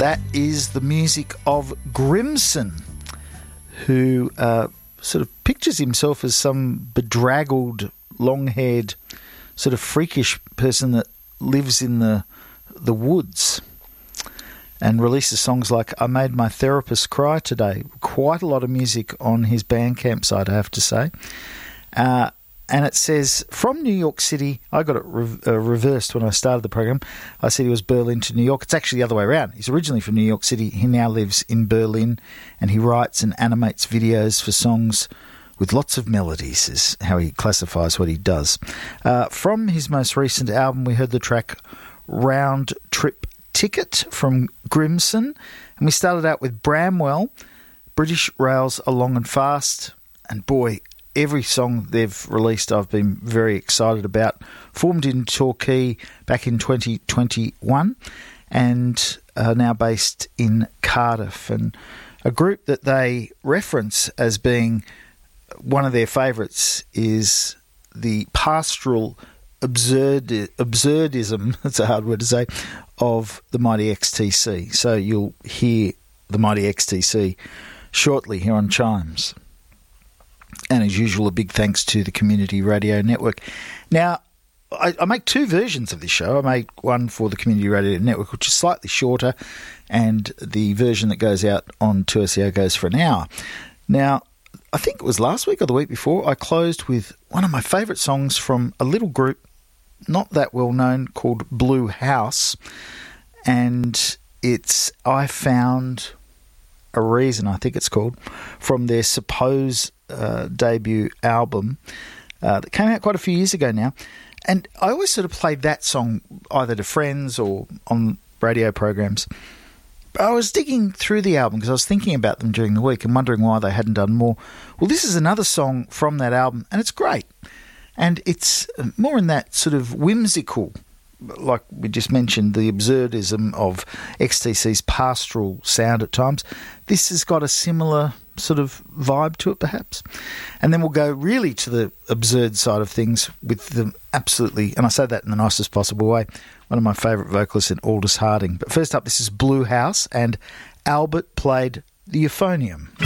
That is the music of Grimson, who sort of pictures himself as some bedraggled, long-haired, sort of freakish person that lives in the woods and releases songs like I Made My Therapist Cry Today. Quite a lot of music on his Bandcamp site, I have to say. And it says, from New York City, I got it reversed when I started the program. I said he was Berlin to New York. It's actually the other way around. He's originally from New York City. He now lives in Berlin, and he writes and animates videos for songs with lots of melodies, is how he classifies what he does. From his most recent album, we heard the track Round Trip Ticket from Grimson, and we started out with Bramwell, British Rails Along and Fast, and boy, every song they've released I've been very excited about. Formed in Torquay back in 2021 and are now based in Cardiff. And a group that they reference as being one of their favourites is the pastoral absurdism, that's a hard word to say, of the Mighty XTC. So you'll hear the Mighty XTC shortly here on Chimes. And as usual, a big thanks to the Community Radio Network. Now, I make two versions of this show. I make one for the Community Radio Network, which is slightly shorter, and the version that goes out on 2SEO goes for an hour. Now, I think it was last week or the week before, I closed with one of my favourite songs from a little group, not that well known, called Blue House. And it's I Found a Reason, I think it's called, from their Suppose debut album that came out quite a few years ago now. And I always sort of played that song either to friends or on radio programs. But I was digging through the album because I was thinking about them during the week and wondering why they hadn't done more. Well, this is another song from that album, and it's great. And it's more in that sort of whimsical, like we just mentioned, the absurdism of XTC's pastoral sound at times. This has got a similar sort of vibe to it, perhaps. And then we'll go really to the absurd side of things with the absolutely, and I say that in the nicest possible way, one of my favourite vocalists in Aldous Harding. But first up, this is Blue House, and Albert played the euphonium.